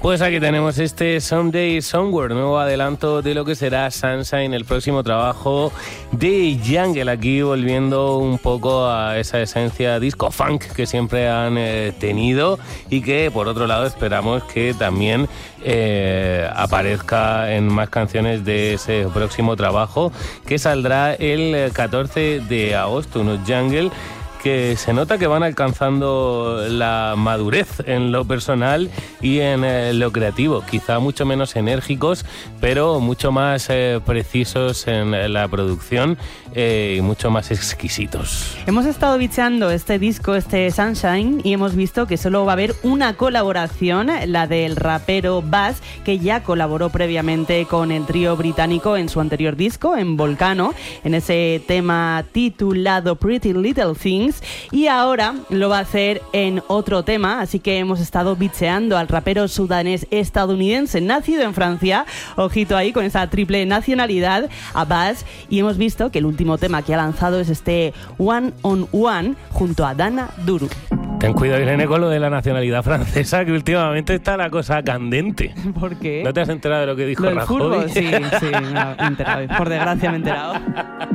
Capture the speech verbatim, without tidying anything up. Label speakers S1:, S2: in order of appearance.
S1: Pues aquí tenemos este Someday Somewhere, nuevo adelanto de lo que será Sunshine, el próximo trabajo de Jungle, aquí volviendo un poco a esa esencia disco funk que siempre han eh, tenido y que por otro lado esperamos que también eh, aparezca en más canciones de ese próximo trabajo que saldrá el catorce de agosto, unos Jungle que se nota que van alcanzando la madurez en lo personal y en eh, lo creativo, quizá mucho menos enérgicos, pero mucho más eh, precisos en la producción eh, y mucho más exquisitos.
S2: Hemos estado bicheando este disco, este Sunshine, y hemos visto que solo va a haber una colaboración, la del rapero Bas, que ya colaboró previamente con el trío británico en su anterior disco, en Volcano, en ese tema titulado Pretty Little Things, y ahora lo va a hacer en otro tema, así que hemos estado bicheando al rapero sudanés estadounidense nacido en Francia, ojito ahí con esa triple nacionalidad, a Bas, y hemos visto que el último tema que ha lanzado es este One on One junto a Dana Duru.
S1: Ten cuidado, Irene, con lo de la nacionalidad francesa, que últimamente está la cosa candente.
S2: ¿Por qué?
S1: ¿No te has enterado de lo que dijo
S2: ¿Lo del
S1: Rajoy?
S2: fútbol? Sí, sí, me he enterado. Por desgracia me he enterado.